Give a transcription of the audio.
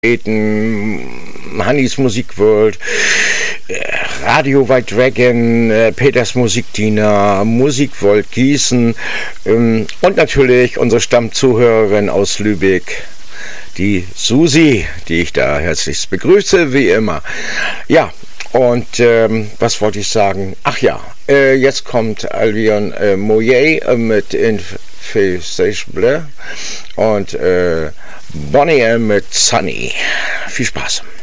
Hannis Musikworld, Radio White Dragon, Peters Musikdiener, Musikworld Gießen und natürlich unsere Stammzuhörerin aus Lübeck, die Susi, die ich da herzlichst begrüße, wie immer. Ja, und was wollte ich sagen? Ach ja, jetzt kommt Albion Moyer mit Infestation und Bonnie M mit Sunny. Viel Spaß.